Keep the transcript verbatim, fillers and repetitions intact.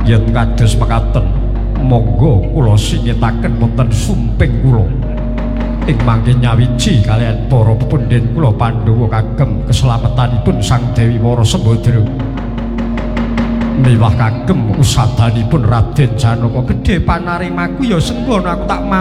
Yen kados mekaten, monggo kula singetaken wonten sumping kula. Ing mangke nyawiji kalian para pepundhen kula Pandhawa kagem keselamatanipun Sang Dewi Wara Sembadra. Miwah kagem usadanipun Raden Janaka gedhe panarimaku ya senggono aku tak